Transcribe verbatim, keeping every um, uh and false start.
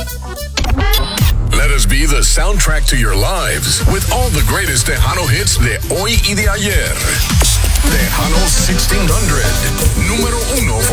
Let us be the soundtrack to your lives with all the greatest Tejano hits de hoy y de ayer. Tejano sixteen hundred, número uno